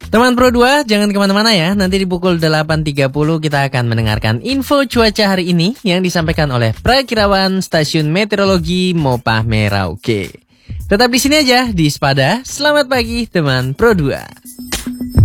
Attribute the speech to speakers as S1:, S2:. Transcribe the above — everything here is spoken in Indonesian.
S1: Teman Pro 2, jangan kemana-mana ya. Nanti di pukul 8.30 kita akan mendengarkan info cuaca hari ini yang disampaikan oleh Prakirawan Stasiun Meteorologi Mopah Merauke. Tetap di sini aja di Spada. Selamat pagi teman Pro 2.